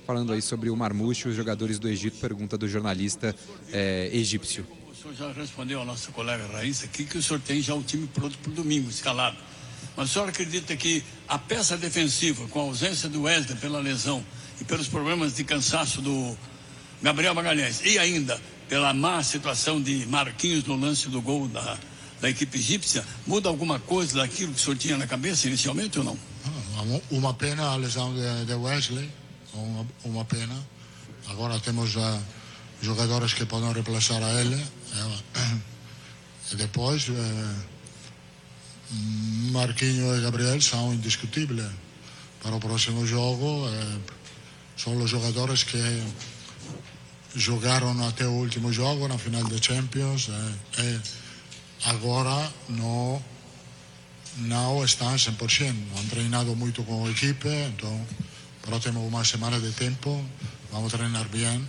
falando aí sobre o Marmouche e os jogadores do Egito, pergunta do jornalista egípcio. O senhor já respondeu ao nosso colega Raíssa aqui que o senhor tem já o time pronto para o domingo, escalado. Mas o senhor acredita que a peça defensiva, com a ausência do Wesley pela lesão e pelos problemas de cansaço do Gabriel Magalhães e ainda pela má situação de Marquinhos no lance do gol da equipe egípcia, muda alguma coisa daquilo que o senhor tinha na cabeça inicialmente ou não? Uma pena a lesão de Wesley, uma pena. Agora temos jogadores que podem reemplaçar a ele. E depois, Marquinhos e Gabriel são indiscutíveis para o próximo jogo. São os jogadores que jogaram até o último jogo na final da Champions. Agora não estão 100%. Han treinado muito com a equipe, então próximo uma semana de tempo vamos treinar bem.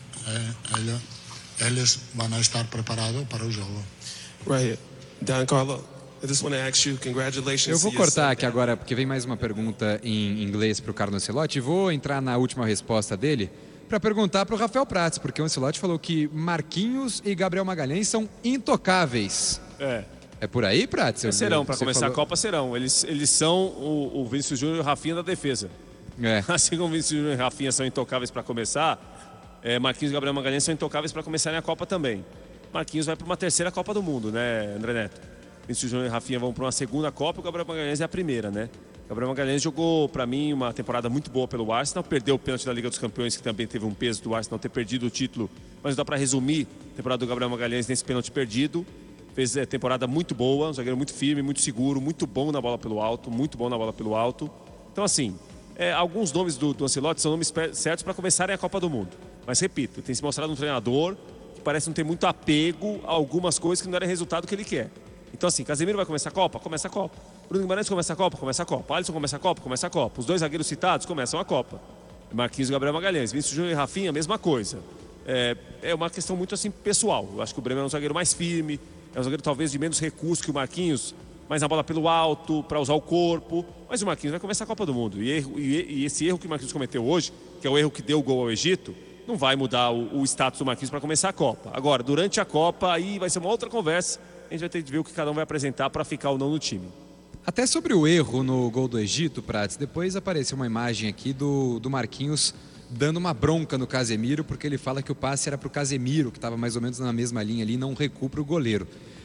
Eles vão estar preparados para o jogo. Right. Don Carlo, I just want to ask you, congratulations. Eu vou cortar aqui agora, porque vem mais uma pergunta em inglês para o Carlo Ancelotti. Vou entrar na última resposta dele para perguntar para o Rafael Prats, porque o Ancelotti falou que Marquinhos e Gabriel Magalhães são intocáveis. É por aí, Prats? Serão, para começar a Copa serão. Eles são o Vinícius Júnior e o Rafinha da defesa. Assim como o Vinícius Júnior e o Rafinha são intocáveis para começar, Marquinhos e Gabriel Magalhães são intocáveis para começarem a Copa também. Marquinhos vai para uma terceira Copa do Mundo, né, André Neto? Vinícius Júnior e Rafinha vão para uma segunda Copa e o Gabriel Magalhães é a primeira, né? Gabriel Magalhães jogou, para mim, uma temporada muito boa pelo Arsenal, perdeu o pênalti da Liga dos Campeões, que também teve um peso do Arsenal ter perdido o título, mas dá para resumir a temporada do Gabriel Magalhães nesse pênalti perdido. Fez temporada muito boa, um zagueiro muito firme, muito seguro, muito bom na bola pelo alto, muito bom na bola pelo alto. Então, assim, alguns nomes do Ancelotti são nomes certos para começarem a Copa do Mundo. Mas, repito, tem se mostrado um treinador que parece não ter muito apego a algumas coisas que não deram resultado que ele quer. Então, assim, Casemiro vai começar a Copa? Começa a Copa. Bruno Guimarães começa a Copa? Começa a Copa. Alisson começa a Copa? Começa a Copa. Os dois zagueiros citados começam a Copa. Marquinhos e Gabriel Magalhães. Vinícius Júnior e Rafinha, mesma coisa. É uma questão muito, assim, pessoal. Eu acho que o Bremer é um zagueiro mais firme, é um zagueiro talvez de menos recurso que o Marquinhos, mais na bola pelo alto, para usar o corpo. Mas o Marquinhos vai começar a Copa do Mundo. E esse erro que o Marquinhos cometeu hoje, que é o erro que deu o gol ao Egito, não vai mudar o status do Marquinhos para começar a Copa. Agora, durante a Copa, aí vai ser uma outra conversa. A gente vai ter que ver o que cada um vai apresentar para ficar ou não no time. Até sobre o erro no gol do Egito, Prats, depois apareceu uma imagem aqui do Marquinhos dando uma bronca no Casemiro, porque ele fala que o passe era para o Casemiro, que estava mais ou menos na mesma linha ali, não recua para o goleiro.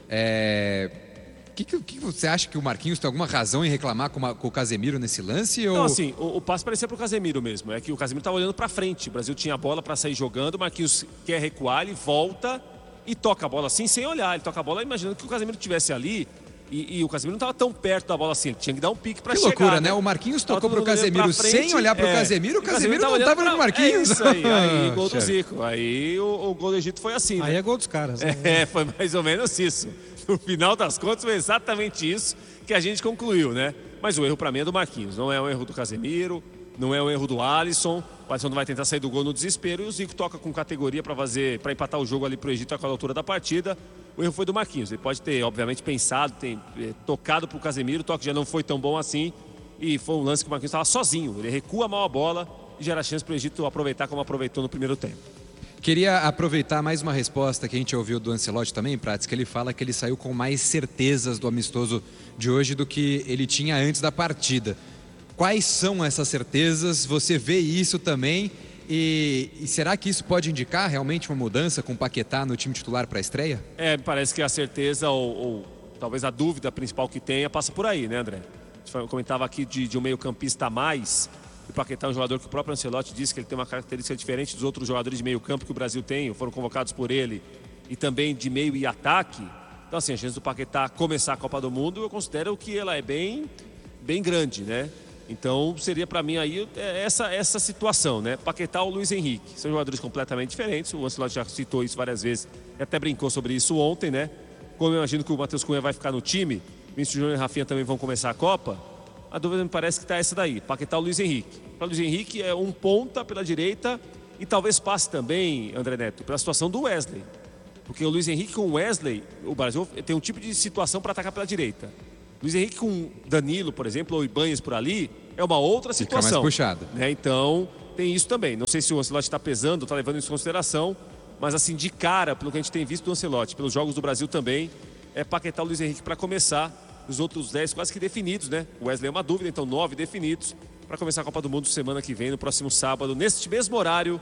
Que você acha que o Marquinhos tem alguma razão em reclamar com o Casemiro nesse lance? Não, assim, o passe parecia pro Casemiro mesmo. É que o Casemiro estava olhando para frente. O Brasil tinha a bola para sair jogando, o Marquinhos quer recuar, ele volta e toca a bola assim, sem olhar. Ele toca a bola imaginando que o Casemiro estivesse ali e o Casemiro não estava tão perto da bola assim. Ele tinha que dar um pique para chegar. Que loucura, né? O Marquinhos tocou pro Casemiro sem olhar pro Casemiro, o Casemiro não estava olhando pro Marquinhos. É isso aí, gol do Zico. Aí o gol do Egito foi assim, Aí né? é gol dos caras. Foi mais ou menos isso. No final das contas, foi exatamente isso que a gente concluiu, né? Mas o erro para mim é do Marquinhos, não é um erro do Casemiro, não é um erro do Alisson. O Alisson não vai tentar sair do gol no desespero e o Zico toca com categoria para empatar o jogo ali pro Egito a cada altura da partida. O erro foi do Marquinhos. Ele pode ter, obviamente, pensado, tocado pro Casemiro, o toque já não foi tão bom assim e foi um lance que o Marquinhos estava sozinho. Ele recua mal a bola e gera chance pro Egito aproveitar como aproveitou no primeiro tempo. Queria aproveitar mais uma resposta que a gente ouviu do Ancelotti também, Prats, que ele fala que ele saiu com mais certezas do amistoso de hoje do que ele tinha antes da partida. Quais são essas certezas? Você vê isso também? E será que isso pode indicar realmente uma mudança com o Paquetá no time titular para a estreia? Parece que a certeza ou talvez a dúvida principal que tenha passa por aí, né, André? Eu comentava aqui de um meio-campista a mais. O Paquetá é um jogador que o próprio Ancelotti disse que ele tem uma característica diferente dos outros jogadores de meio campo que o Brasil tem, foram convocados por ele, e também de meio e ataque. Então, assim, a chance do Paquetá começar a Copa do Mundo, eu considero que ela é bem grande, né? Então, seria para mim aí essa situação, né? Paquetá ou Luiz Henrique. São jogadores completamente diferentes, o Ancelotti já citou isso várias vezes, e até brincou sobre isso ontem, né? Como eu imagino que o Matheus Cunha vai ficar no time, Vinícius Júnior e Rafinha também vão começar a Copa, a dúvida me parece que está essa daí, Paquetá ou Luiz Henrique. Para Luiz Henrique é um ponta pela direita e talvez passe também, André Neto, pela situação do Wesley. Porque o Luiz Henrique com o Wesley, o Brasil tem um tipo de situação para atacar pela direita. Luiz Henrique com Danilo, por exemplo, ou Ibanez por ali, é uma outra situação. Fica mais puxado. Né? Então, tem isso também. Não sei se o Ancelotti está pesando, está levando isso em consideração, mas assim, de cara, pelo que a gente tem visto do Ancelotti, pelos jogos do Brasil também, é Paquetá e Luiz Henrique para começar, os outros 10 quase que definidos, né? O Wesley é uma dúvida, então 9 definidos, para começar a Copa do Mundo semana que vem, no próximo sábado, neste mesmo horário,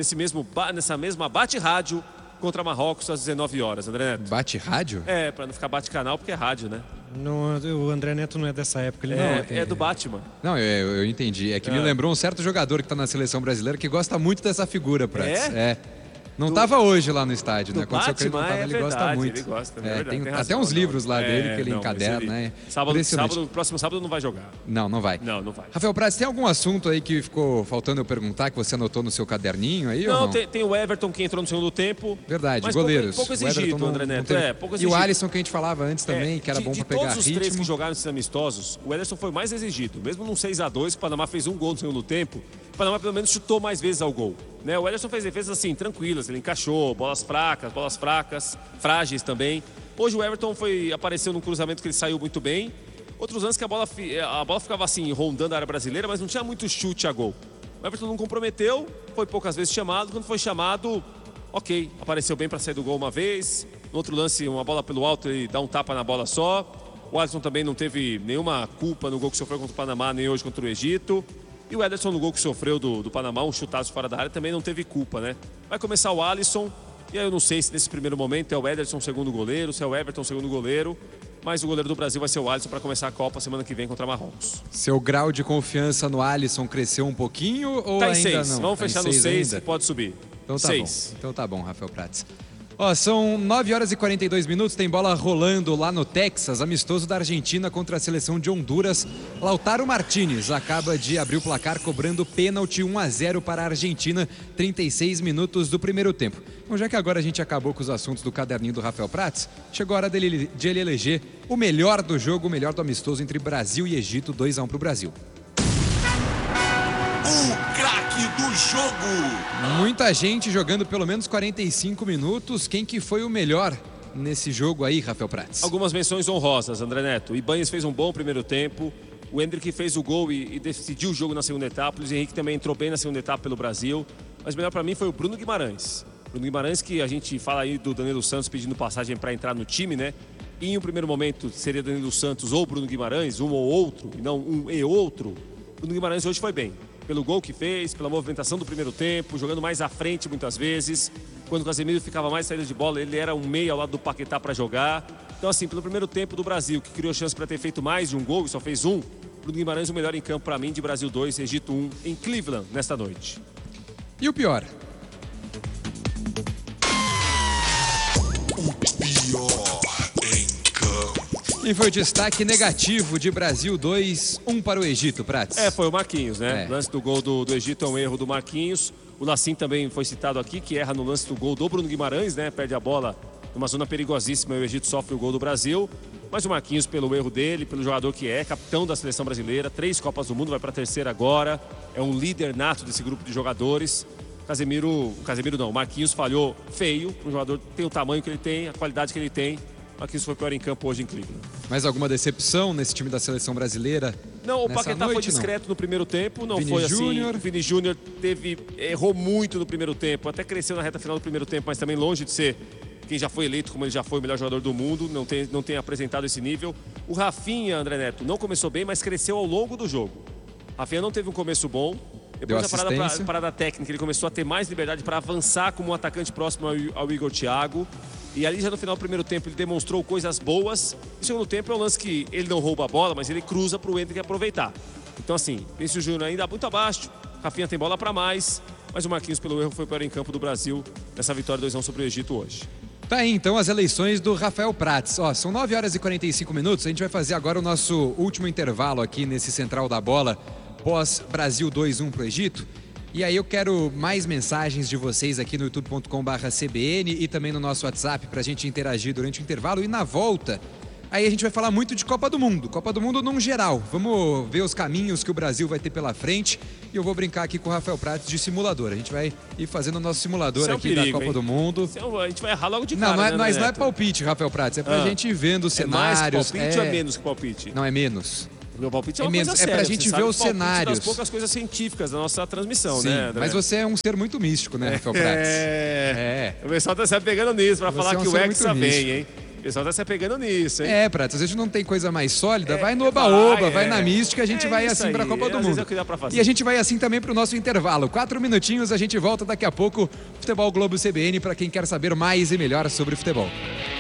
nessa mesma bate-rádio, contra Marrocos às 19 horas, André Neto. Bate-rádio? É, para não ficar bate-canal, porque é rádio, né? Não, o André Neto não é dessa época, ele não. É do Batman. Não, eu entendi. É que me lembrou um certo jogador que está na seleção brasileira que gosta muito dessa figura, Prats. Não estava hoje lá no estádio, né? Aconteceu que ele não tava, ele gosta muito. Ele gosta, tem até razão, uns livros lá dele que ele encaderna, né? Próximo sábado não vai jogar. Não vai. Não vai. Rafael Prats, tem algum assunto aí que ficou faltando eu perguntar, que você anotou no seu caderninho aí? Não, ou não? Tem o Everton que entrou no segundo tempo. Verdade, mas goleiros. Pouco exigido, André Neto. Pouco exigido. E o Alisson que a gente falava antes também, que era bom para pegar ritmo. De todos os três que jogaram esses amistosos, o Ederson foi mais exigido. Mesmo num 6-2, o Panamá fez um gol no segundo tempo, o Panamá pelo menos chutou mais vezes ao gol. Né? O Ederson fez defesas assim, tranquilas, ele encaixou, bolas fracas, frágeis também. Hoje o Everton apareceu num cruzamento que ele saiu muito bem. Outros anos que a bola ficava assim, rondando a área brasileira, mas não tinha muito chute a gol. O Everton não comprometeu, foi poucas vezes chamado. Quando foi chamado, ok, apareceu bem para sair do gol uma vez. No outro lance, uma bola pelo alto, ele dá um tapa na bola só. O Alisson também não teve nenhuma culpa no gol que sofreu contra o Panamá, nem hoje contra o Egito. E o Ederson, no gol que sofreu do Panamá, um chutaço fora da área, também não teve culpa, né? Vai começar o Alisson, e aí eu não sei se nesse primeiro momento é o Ederson segundo goleiro, se é o Everton segundo goleiro, mas o goleiro do Brasil vai ser o Alisson para começar a Copa semana que vem contra Marrocos. Seu grau de confiança no Alisson cresceu um pouquinho ou tá em ainda 6. não? Vamos fechar no 6 e pode subir. Então tá 6. bom. Então tá bom, Rafael Prats. São 9 horas e 42 minutos, tem bola rolando lá no Texas, amistoso da Argentina contra a seleção de Honduras. Lautaro Martínez acaba de abrir o placar cobrando pênalti 1-0 para a Argentina, 36 minutos do primeiro tempo. Bom, já que agora a gente acabou com os assuntos do caderninho do Rafael Prats, chegou a hora de ele eleger o melhor do jogo, o melhor do amistoso entre Brasil e Egito, 2-1 para o Brasil. O craque do jogo! Muita gente jogando pelo menos 45 minutos. Quem que foi o melhor nesse jogo aí, Rafael Prats? Algumas menções honrosas, André Neto. Ibanez fez um bom primeiro tempo. O Endrick fez o gol e decidiu o jogo na segunda etapa. O Luiz Henrique também entrou bem na segunda etapa pelo Brasil. Mas o melhor para mim foi o Bruno Guimarães. Bruno Guimarães, que a gente fala aí do Danilo Santos pedindo passagem para entrar no time, né? E em um primeiro momento seria Danilo Santos ou Bruno Guimarães, um ou outro, e não um e outro. Bruno Guimarães hoje foi bem. Pelo gol que fez, pela movimentação do primeiro tempo, jogando mais à frente muitas vezes. Quando o Casemiro ficava mais saída de bola, ele era um meia ao lado do Paquetá para jogar. Então, assim, pelo primeiro tempo do Brasil, que criou chance para ter feito mais de um gol e só fez um, Bruno Guimarães o melhor em campo para mim de Brasil 2, Egito 1, em Cleveland, nesta noite. E o pior? O pior em campo. E foi o destaque negativo de Brasil 2, 1 para o Egito, Prats. Foi o Marquinhos, né? O lance do gol do Egito é um erro do Marquinhos. O Lacim também foi citado aqui, que erra no lance do gol do Bruno Guimarães, né? Perde a bola numa zona perigosíssima e o Egito sofre o gol do Brasil. Mas o Marquinhos, pelo erro dele, pelo jogador que é, capitão da seleção brasileira, 3 Copas do Mundo, vai para a terceira agora. É um líder nato desse grupo de jogadores. O Marquinhos falhou feio. O jogador tem o tamanho que ele tem, a qualidade que ele tem. Marquinhos foi pior em campo hoje em Cleveland. Mais alguma decepção nesse time da seleção brasileira? Não, o Paquetá foi discreto no primeiro tempo, não foi assim. O Vini Júnior errou muito no primeiro tempo, até cresceu na reta final do primeiro tempo, mas também longe de ser quem já foi eleito como ele já foi o melhor jogador do mundo, não tem apresentado esse nível. O Rafinha, André Neto, não começou bem, mas cresceu ao longo do jogo. Rafinha não teve um começo bom. Depois da parada técnica, ele começou a ter mais liberdade para avançar como um atacante próximo ao Igor Thiago. E ali já no final do primeiro tempo ele demonstrou coisas boas. No segundo tempo é um lance que ele não rouba a bola, mas ele cruza para o Endrick aproveitar. Então assim, Vinícius Júnior ainda muito abaixo, Rafinha tem bola para mais, mas o Marquinhos pelo erro foi pior em campo do Brasil nessa vitória 2-1 sobre o Egito hoje. Tá aí então as eleições do Rafael Prats. São 9 horas e 45 minutos, a gente vai fazer agora o nosso último intervalo aqui nesse Central da Bola, pós Brasil 2-1 pro Egito. E aí eu quero mais mensagens de vocês aqui no youtube.com/cbn e também no nosso WhatsApp pra gente interagir durante o intervalo. E na volta, aí a gente vai falar muito de Copa do Mundo num geral. Vamos ver os caminhos que o Brasil vai ter pela frente. E eu vou brincar aqui com o Rafael Prats de simulador. A gente vai ir fazendo o nosso simulador aqui da Copa do Mundo. A gente vai errar logo de cara, mas não é palpite, Rafael Prats. É pra gente ir vendo os cenários. Mais palpite ou é menos que palpite? Não, é menos. Meu palpite é uma menos, coisa é séria. pra gente Você ver sabe os o palpite cenários. das poucas coisas científicas da nossa transmissão, Sim, né, André? mas você é um ser muito místico, né, Rafael Prats? O pessoal tá se apegando nisso pra falar é um que o ser Hexa muito vem, místico. hein? O pessoal tá se apegando nisso, hein? Prats, a gente não tem coisa mais sólida, vai no oba-oba, vai na mística, a gente vai isso assim aí, pra Copa do às vezes Mundo. é o que dá pra fazer. E a gente vai assim também pro nosso intervalo. 4 minutinhos, a gente volta daqui a pouco. Futebol Globo CBN pra quem quer saber mais e melhor sobre futebol.